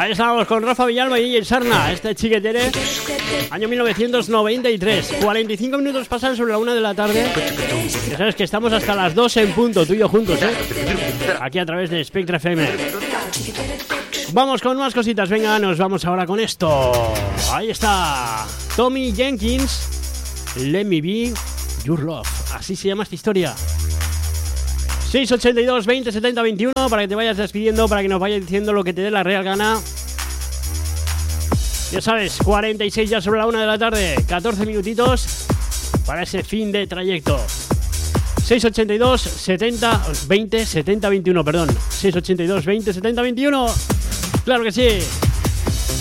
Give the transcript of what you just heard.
Ahí estábamos con Rafa Villalba y DJ Sarna, este chiquetere, año 1993. 45 minutos pasan sobre la 1 de la tarde. Ya sabes que estamos hasta las 2 en punto, tú y yo juntos, aquí a través de Spectra FM. Vamos con más cositas, venga, nos vamos ahora con esto. Ahí está, Tommy Jenkins, Let Me Be Your Love. Así se llama esta historia. 682 20 70 21 para que te vayas despidiendo, para que nos vayas diciendo lo que te dé la real gana. Ya sabes, 46 ya sobre la 1 de la tarde, 14 minutitos para ese fin de trayecto. 682 70 20 70 21, perdón. 682 20 70 21. Claro que sí.